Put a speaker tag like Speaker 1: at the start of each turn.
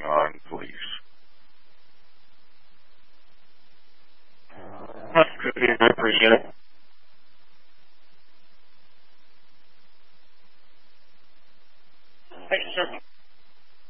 Speaker 1: on, please?
Speaker 2: That's good. I appreciate it. Thank you, sir.